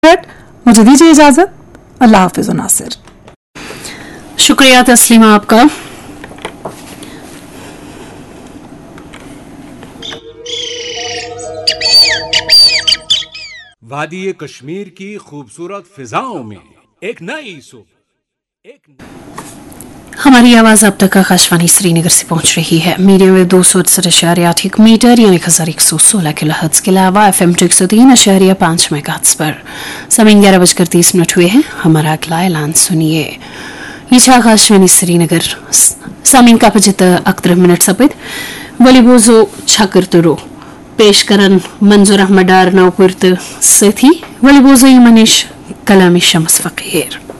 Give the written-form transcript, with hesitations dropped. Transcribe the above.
मुझे दीजिए इजाजत। अल्लाह हाफिज नासिर। शुक्रिया तस्लीमा आपका। वादी कश्मीर की खूबसूरत फिजाओं में एक नई सुबह। हमारी आवाज अब तक आकाशवाणी श्रीनगर से पहुंच रही है। मीडियम वेव 268.8 मीटर यानी 1116 किलोहर्ट्ज के अलावा FM 103.5 मेगाहर्ट्ज पर समय 11:30 हुए हैं। हमारा अगला ऐलान सुनिए। ये आकाशवाणी श्रीनगर सामीन का पचित अक्तर मिनट सपित वलीबोजो छाकरतुरो पेश करन मंजूर अहमद डार नौपुरत सथी वलीबोजो मनीष कलामी शमस फकीर।